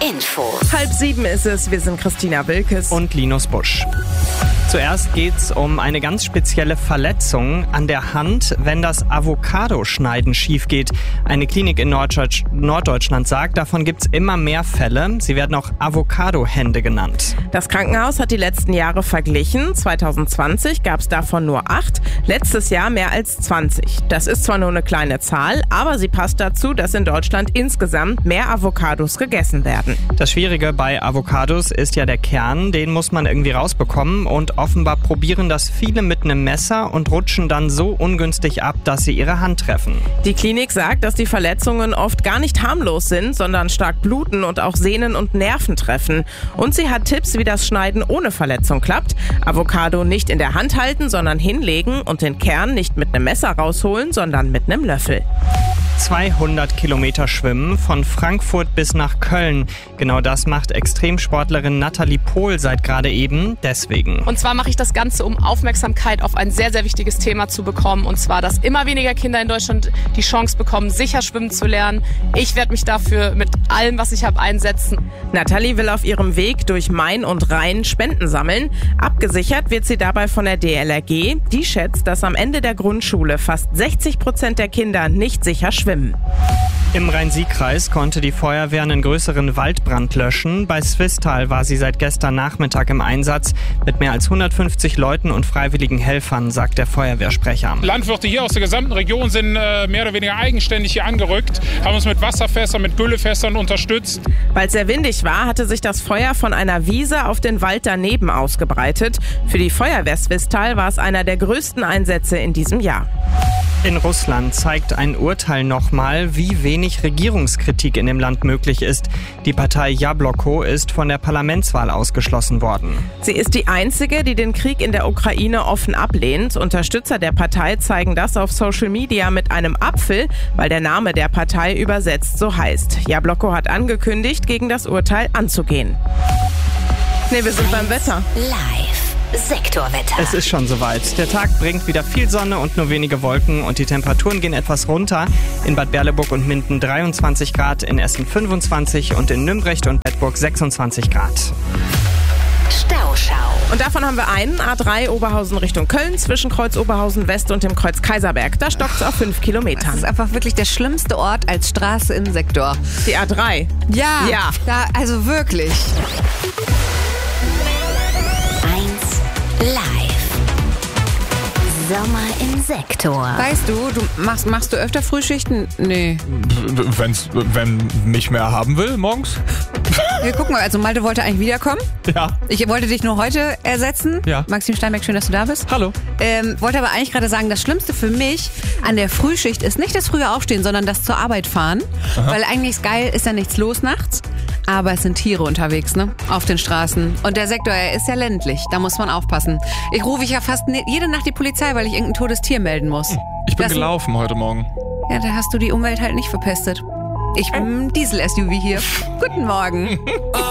Info. 6:30 ist es. Wir sind Christina Wilkes und Linus Busch. Zuerst geht's um eine ganz spezielle Verletzung an der Hand, wenn das Avocadoschneiden schief geht. Eine Klinik in Norddeutschland sagt, davon gibt's immer mehr Fälle. Sie werden auch Avocado-Hände genannt. Das Krankenhaus hat die letzten Jahre verglichen. 2020 gab es davon nur 8, letztes Jahr mehr als 20. Das ist zwar nur eine kleine Zahl, aber sie passt dazu, dass in Deutschland insgesamt mehr Avocados gegessen werden. Das Schwierige bei Avocados ist ja der Kern, den muss man irgendwie rausbekommen und offenbar probieren das viele mit einem Messer und rutschen dann so ungünstig ab, dass sie ihre Hand treffen. Die Klinik sagt, dass die Verletzungen oft gar nicht harmlos sind, sondern stark bluten und auch Sehnen und Nerven treffen. Und sie hat Tipps, wie das Schneiden ohne Verletzung klappt. Avocado nicht in der Hand halten, sondern hinlegen und den Kern nicht mit einem Messer rausholen, sondern mit einem Löffel. 200 Kilometer schwimmen, von Frankfurt bis nach Köln. Genau das macht Extremsportlerin Nathalie Pohl seit gerade eben deswegen. Und zwar mache ich das Ganze, um Aufmerksamkeit auf ein sehr, sehr wichtiges Thema zu bekommen. Und zwar, dass immer weniger Kinder in Deutschland die Chance bekommen, sicher schwimmen zu lernen. Ich werde mich dafür mit allem, was ich habe, einsetzen. Nathalie will auf ihrem Weg durch Main und Rhein Spenden sammeln. Abgesichert wird sie dabei von der DLRG. Die schätzt, dass am Ende der Grundschule fast 60% der Kinder nicht sicher schwimmen. Im Rhein-Sieg-Kreis konnte die Feuerwehr einen größeren Waldbrand löschen. Bei Swisttal war sie seit gestern Nachmittag im Einsatz mit mehr als 150 Leuten und freiwilligen Helfern, sagt der Feuerwehrsprecher. Landwirte hier aus der gesamten Region sind mehr oder weniger eigenständig hier angerückt, haben uns mit Wasserfässern, mit Güllefässern unterstützt. Weil es sehr windig war, hatte sich das Feuer von einer Wiese auf den Wald daneben ausgebreitet. Für die Feuerwehr Swisttal war es einer der größten Einsätze in diesem Jahr. In Russland zeigt ein Urteil nochmal, wie wenig Regierungskritik in dem Land möglich ist. Die Partei Jabloko ist von der Parlamentswahl ausgeschlossen worden. Sie ist die einzige, die den Krieg in der Ukraine offen ablehnt. Unterstützer der Partei zeigen das auf Social Media mit einem Apfel, weil der Name der Partei übersetzt so heißt. Jabloko hat angekündigt, gegen das Urteil anzugehen. Wir sind beim Wetter. Live. Sektorwetter. Es ist schon soweit. Der Tag bringt wieder viel Sonne und nur wenige Wolken und die Temperaturen gehen etwas runter. In Bad Berleburg und Minden 23 Grad, in Essen 25 und in Nümbrecht und Bedburg 26 Grad. Stauschau. Und davon haben wir einen, A3 Oberhausen Richtung Köln, zwischen Kreuz Oberhausen West und dem Kreuz Kaiserberg. Da stockt es auf 5 Kilometern. Das ist einfach wirklich der schlimmste Ort als Straße im Sektor. Die A3? Ja. Da, also wirklich. Live. Sommer im Sektor. Weißt du, machst du öfter Frühschichten? Nee. Wenn nicht mehr haben will, morgens? Wir gucken mal, also Malte wollte eigentlich wiederkommen. Ja. Ich wollte dich nur heute ersetzen. Ja. Maxim Steinbeck, schön, dass du da bist. Hallo. Wollte aber eigentlich gerade sagen, das Schlimmste für mich an der Frühschicht ist nicht das frühe Aufstehen, sondern das zur Arbeit fahren. Aha. Weil eigentlich ist geil, ist ja nichts los nachts. Aber es sind Tiere unterwegs, ne? Auf den Straßen. Und der Sektor, er ist ja ländlich. Da muss man aufpassen. Ich rufe ja fast jede Nacht die Polizei, weil ich irgendein totes Tier melden muss. Ich bin gelaufen heute Morgen. Ja, da hast du die Umwelt halt nicht verpestet. Ich bin Diesel-SUV hier. Guten Morgen.